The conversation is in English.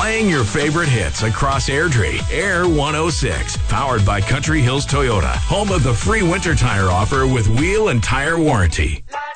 Playing your favorite hits across Airdrie. Air 106. Powered by Country Hills Toyota. Home of the free winter tire offer with wheel and tire warranty.